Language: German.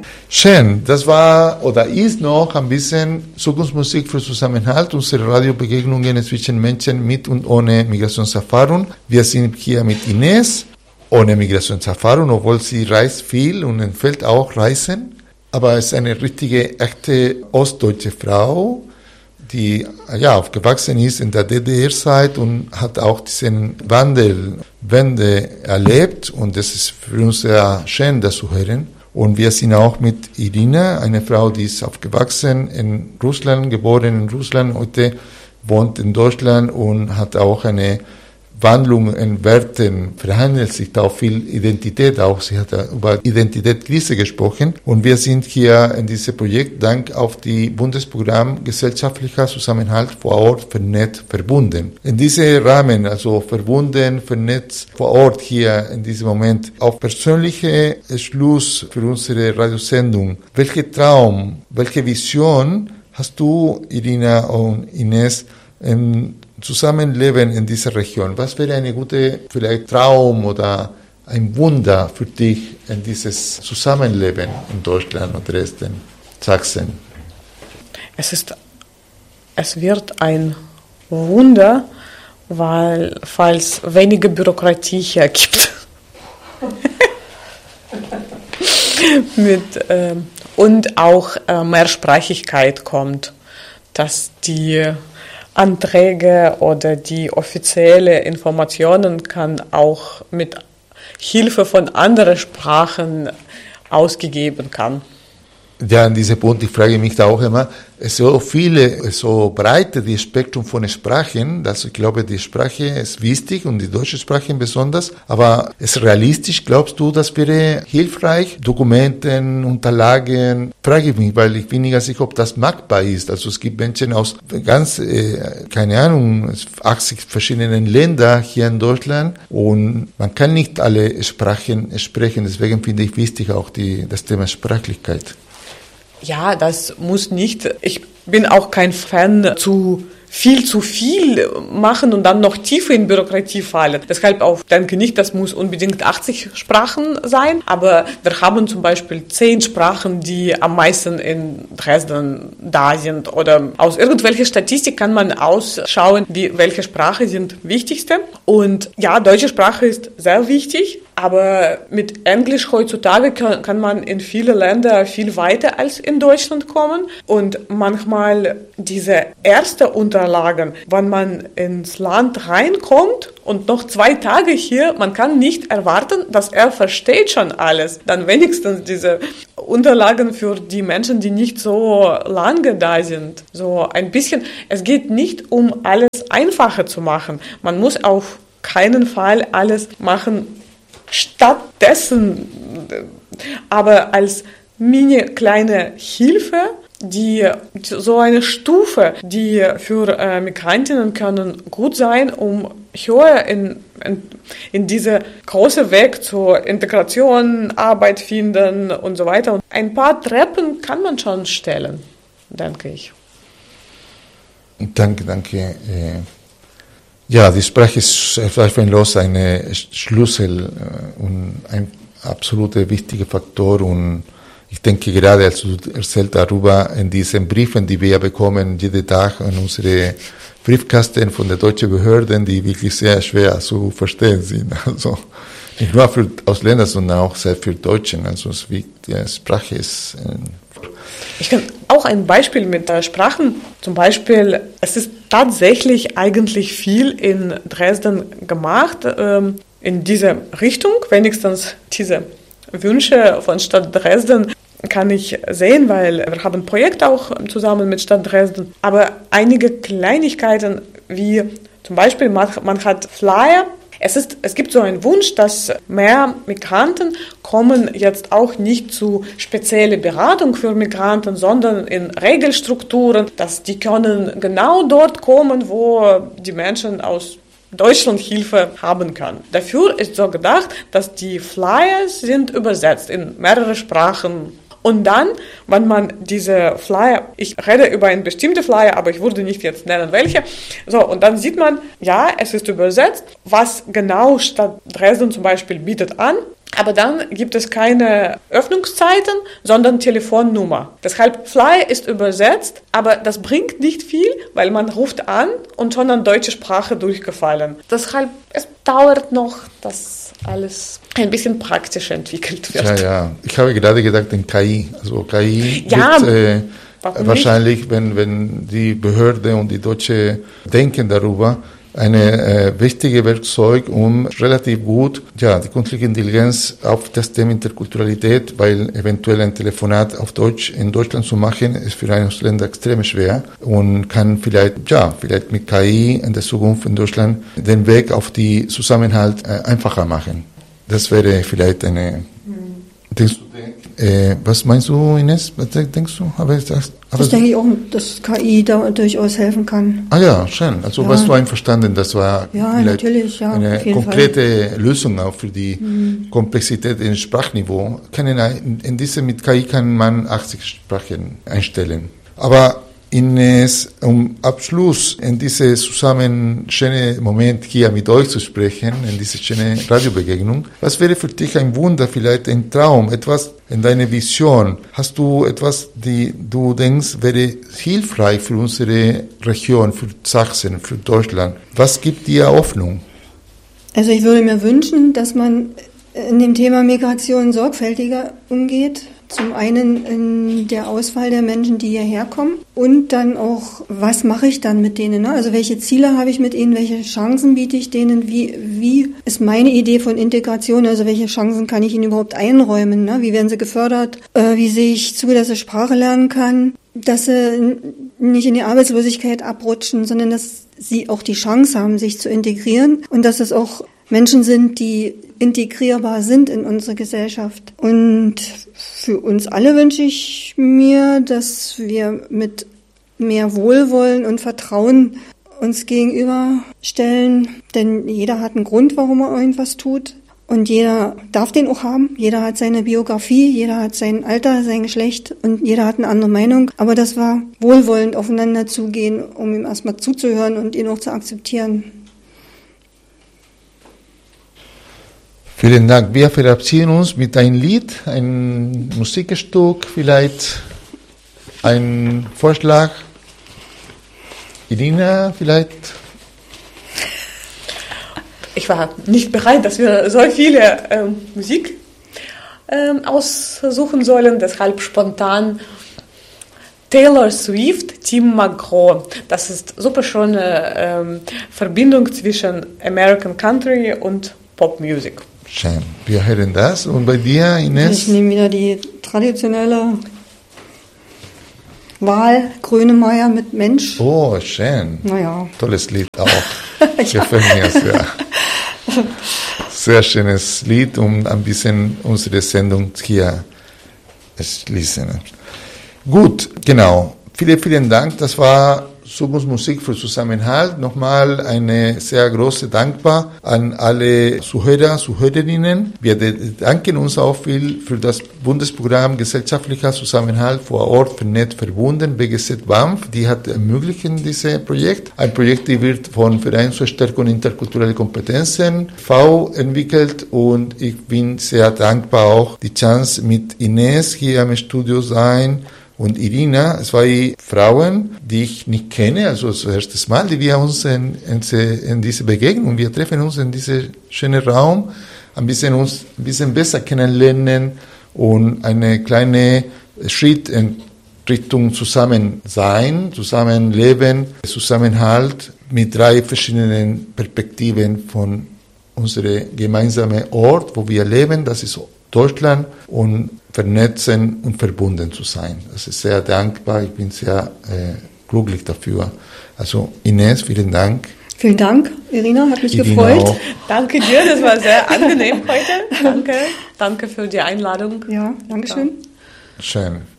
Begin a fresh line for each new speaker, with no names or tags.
Schön, das war oder ist noch ein bisschen Zukunftsmusik für Zusammenhalt, unsere Radiobegegnungen zwischen Menschen mit und ohne Migrationserfahrung. Wir sind hier mit Ines, ohne Migrationserfahrung, obwohl sie reist viel und empfiehlt auch Reisen. Aber es ist eine richtige, echte ostdeutsche Frau, die aufgewachsen ist in der DDR-Zeit und hat auch diesen Wende erlebt. Und das ist für uns sehr schön, das zu hören. Und wir sind auch mit Irina, eine Frau, die ist aufgewachsen in Russland, geboren in Russland, heute wohnt in Deutschland und hat auch eine Wandlung in Werten, verhandelt sich da auch viel Identität auch. Sie hat über Identitätskrise gesprochen. Und wir sind hier in diesem Projekt dank auf die Bundesprogramm Gesellschaftlicher Zusammenhalt vor Ort, vernetzt, verbunden. In diesem Rahmen, also verbunden, vernetzt, vor Ort hier in diesem Moment, auf persönliche Schluss für unsere Radiosendung. Welche Traum, welche Vision hast du, Irina und Ines, Zusammenleben in dieser Region? Was wäre eine gute, vielleicht Traum oder ein Wunder für dich in dieses Zusammenleben in Deutschland und Dresden, Sachsen?
Es wird ein Wunder, weil es weniger Bürokratie hier gibt. Und auch Mehrsprachigkeit kommt, dass die Anträge oder die offizielle Informationen kann auch mit Hilfe von anderen Sprachen ausgegeben kann.
Ja, an diesem Punkt, ich frage mich da auch immer, so viele, so breite das Spektrum von Sprachen, also ich glaube, die Sprache ist wichtig und die deutsche Sprache besonders, aber ist realistisch, glaubst du, das wäre hilfreich? Dokumenten, Unterlagen, frage ich mich, weil ich bin nicht ganz sicher, ob das machbar ist. Also es gibt Menschen aus ganz, keine Ahnung, 80 verschiedenen Ländern hier in Deutschland und man kann nicht alle Sprachen sprechen, deswegen finde ich wichtig auch das Thema Sprachlichkeit.
Ja, das muss nicht. Ich bin auch kein Fan zu viel machen und dann noch tiefer in Bürokratie fallen. Deshalb auch denke nicht, das muss unbedingt 80 Sprachen sein, aber wir haben zum Beispiel 10 Sprachen, die am meisten in Dresden da sind oder aus irgendwelcher Statistik kann man ausschauen, welche Sprache sind wichtigste. Und ja, deutsche Sprache ist sehr wichtig, aber mit Englisch heutzutage kann man in viele Länder viel weiter als in Deutschland kommen und manchmal diese erste Unterlagen, wenn man ins Land reinkommt und noch 2 Tage hier, man kann nicht erwarten, dass er versteht schon alles. Dann wenigstens diese Unterlagen für die Menschen, die nicht so lange da sind. So ein bisschen, es geht nicht um alles einfacher zu machen. Man muss auf keinen Fall alles machen stattdessen, aber als kleine Hilfe, die so eine Stufe, die für Migrantinnen können gut sein, um höher in diese große Weg zur Integration, Arbeit finden und so weiter. Und ein paar Treppen kann man schon stellen, denke ich.
Danke. Ja, die Sprache ist zweifellos ein Schlüssel und ein absoluter wichtiger Faktor und ich denke gerade, als du erzählt darüber, in diesen Briefen, die wir bekommen, jeden Tag an unsere Briefkasten von den deutschen Behörden, die wirklich sehr schwer zu verstehen sind. Also nicht nur für Ausländer, sondern auch sehr für Deutschen. Also die Sprache ist...
Ich kann auch ein Beispiel mit Sprachen. Zum Beispiel, es ist tatsächlich eigentlich viel in Dresden gemacht, in diese Richtung, wenigstens diese Wünsche von Stadt Dresden kann ich sehen, weil wir haben ein Projekt auch zusammen mit Stadt Dresden. Aber einige Kleinigkeiten, wie zum Beispiel man hat Flyer. Es gibt so einen Wunsch, dass mehr Migranten kommen jetzt auch nicht zu spezielle Beratung für Migranten, sondern in Regelstrukturen, dass die können genau dort kommen, wo die Menschen aus Deutschland Hilfe haben kann. Dafür ist so gedacht, dass die Flyers sind übersetzt in mehrere Sprachen. Und dann, wenn man diese Flyer, ich rede über einen bestimmten Flyer, aber ich würde nicht jetzt nennen, welche, so, und dann sieht man, ja, es ist übersetzt, was genau Stadt Dresden zum Beispiel bietet an, Aber dann gibt es keine Öffnungszeiten, sondern Telefonnummer. Deshalb Fly ist übersetzt, aber das bringt nicht viel, weil man ruft an und schon an deutsche Sprache durchgefallen. Deshalb, es dauert noch, dass alles ein bisschen praktischer entwickelt wird.
Ja. Ich habe gerade gedacht, in KI. Also KI
ja,
wird wahrscheinlich, wenn die Behörde und die Deutsche denken darüber, eine wichtige Werkzeug, um relativ gut die künstliche Intelligenz auf das Thema Interkulturalität, weil eventuell ein Telefonat auf Deutsch in Deutschland zu machen, ist für einen Ausländer extrem schwer und kann vielleicht mit KI in der Zukunft in Deutschland den Weg auf die Zusammenhalt einfacher machen. Das wäre vielleicht eine... was meinst du, Ines? Was denkst du?
Das denke ich auch, dass KI da durchaus helfen kann.
Ah ja, schön. Also warst du einverstanden, das war
natürlich,
eine konkrete Lösung auch für die Komplexität im Sprachniveau. Mit KI kann man 80 Sprachen einstellen. Aber Ines, um Abschluss in diese zusammen schöne Moment hier mit euch zu sprechen, in diese schöne Radiobegegnung, was wäre für dich ein Wunder, vielleicht ein Traum, etwas in deiner Vision? Hast du etwas, die du denkst, wäre hilfreich für unsere Region, für Sachsen, für Deutschland? Was gibt dir Hoffnung?
Also ich würde mir wünschen, dass man in dem Thema Migration sorgfältiger umgeht. Zum einen in der Auswahl der Menschen, die hierher kommen, und dann auch, was mache ich dann mit denen? Ne? Also welche Ziele habe ich mit ihnen, welche Chancen biete ich denen, wie ist meine Idee von Integration, also welche Chancen kann ich ihnen überhaupt einräumen? Ne? Wie werden sie gefördert? Wie sehe ich zu, dass sie Sprache lernen kann? Dass sie nicht in die Arbeitslosigkeit abrutschen, sondern dass sie auch die Chance haben, sich zu integrieren, und dass es auch Menschen sind, die integrierbar sind in unsere Gesellschaft. Und für uns alle wünsche ich mir, dass wir mit mehr Wohlwollen und Vertrauen uns gegenüberstellen, denn jeder hat einen Grund, warum er irgendwas tut. Und jeder darf den auch haben. Jeder hat seine Biografie, jeder hat sein Alter, sein Geschlecht und jeder hat eine andere Meinung. Aber dass wir wohlwollend aufeinander zugehen, um ihm erstmal zuzuhören und ihn auch zu akzeptieren.
Vielen Dank. Wir verabschieden uns mit einem Lied, ein Musikstück, vielleicht ein Vorschlag. Irina, vielleicht?
Ich war nicht bereit, dass wir so viele Musik aussuchen sollen, deshalb spontan Taylor Swift, Tim McGraw. Das ist super schöne Verbindung zwischen American Country und Popmusik.
Schön. Wir hören das. Und bei dir, Ines?
Ich nehme wieder die traditionelle Wahl, Grönemeyer mit Mensch.
Oh, schön.
Naja.
Tolles Lied auch. Gefällt mir sehr. Sehr schönes Lied, um ein bisschen unsere Sendung hier schließen. Gut, genau. Vielen Dank. Das war Zukunftsmusik für Zusammenhalt. Nochmal eine sehr große Dankbar an alle Zuhörer, Zuhörerinnen. Wir danken uns auch viel für das Bundesprogramm Gesellschaftlicher Zusammenhalt vor Ort vernetzt verbunden, BGZ BAMF. Die hat ermöglicht dieses Projekt. Ein Projekt, die wird von Verein zur Stärkung interkultureller Kompetenzen V entwickelt, und ich bin sehr dankbar auch die Chance mit Ines hier im Studio sein und Irina, zwei Frauen, die ich nicht kenne, also das erste Mal, die wir uns in diese Begegnung, wir treffen uns in diesem schönen Raum, uns ein bisschen besser kennenlernen und eine kleine Schritt in Richtung Zusammensein, Zusammenleben, Zusammenhalt mit 3 verschiedenen Perspektiven von unserem gemeinsamen Ort, wo wir leben, das ist Deutschland, und vernetzen und verbunden zu sein. Das ist sehr dankbar, ich bin sehr glücklich dafür. Also Ines, vielen Dank.
Vielen Dank, Irina, hat mich gefreut.
Auch.
Danke dir, das war sehr angenehm heute. Danke für die Einladung.
Ja, danke schön.
Schön.